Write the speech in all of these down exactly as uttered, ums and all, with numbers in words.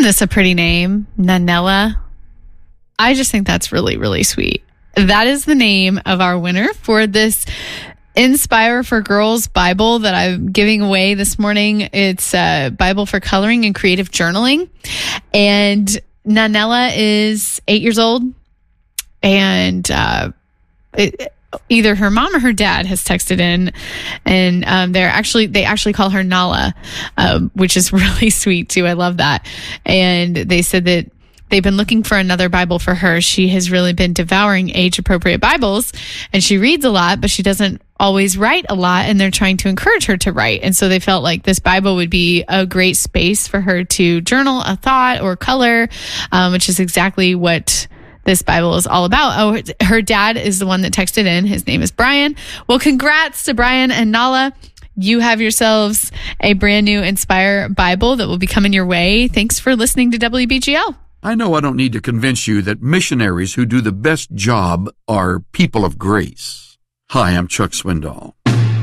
Isn't this a pretty name? Nanella. I just think that's really, really sweet. That is the name of our winner for this Inspire for Girls Bible that I'm giving away this morning. It's a Bible for coloring and creative journaling. And Nanella is eight years old. And uh, it, either her mom or her dad has texted in, and um, they're actually they actually call her Nala, um, which is really sweet too. I love that. And they said that they've been looking for another Bible for her. She has really been devouring age-appropriate Bibles, and she reads a lot, but she doesn't always write a lot, and they're trying to encourage her to write. And so they felt like this Bible would be a great space for her to journal a thought or color, um, which is exactly what this Bible is all about. Oh, her dad is the one that texted in. His name is Brian. Well, congrats to Brian and Nala. You have yourselves a brand new Inspire Bible that will be coming your way. Thanks for listening to W B G L. I know I don't need to convince you that missionaries who do the best job are people of grace. Hi, I'm Chuck Swindoll.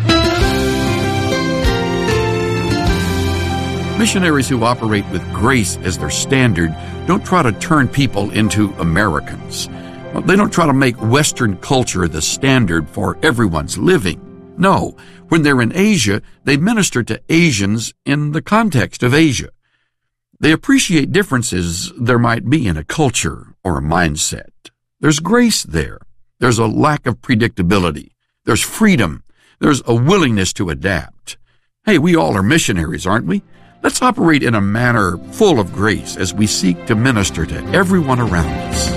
Missionaries who operate with grace as their standard don't try to turn people into Americans. They don't try to make Western culture the standard for everyone's living. No, when they're in Asia, they minister to Asians in the context of Asia. They appreciate differences there might be in a culture or a mindset. There's grace there. There's a lack of predictability. There's freedom. There's a willingness to adapt. Hey, we all are missionaries, aren't we? Let's operate in a manner full of grace as we seek to minister to everyone around us.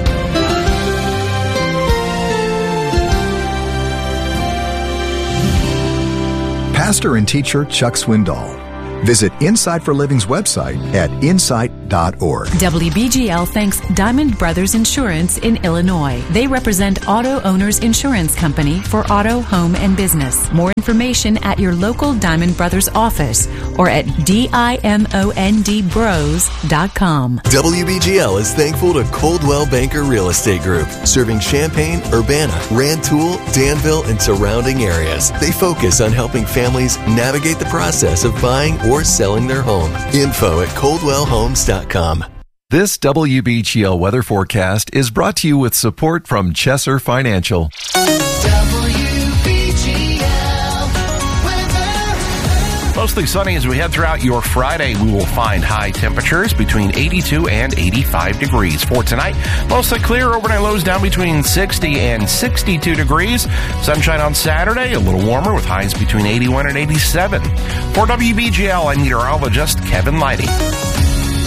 Pastor and teacher Chuck Swindoll. Visit Insight for Living's website at insight dot org. W B G L thanks Diamond Brothers Insurance in Illinois. They represent Auto Owners Insurance Company for auto, home, and business. More information at your local Diamond Brothers office or at diamond bros dot com. W B G L is thankful to Coldwell Banker Real Estate Group, serving Champaign, Urbana, Rantoul, Danville, and surrounding areas. They focus on helping families navigate the process of buying or selling their home. Info at coldwell homes dot com. This W B G L weather forecast is brought to you with support from Chesser Financial. Mostly sunny as we head throughout your Friday. We will find high temperatures between eighty-two and eighty-five degrees. For tonight, mostly clear, overnight lows down between sixty and sixty-two degrees. Sunshine on Saturday, a little warmer with highs between eighty-one and eighty-seven. For W B G L, I'm meteorologist Kevin Lighty.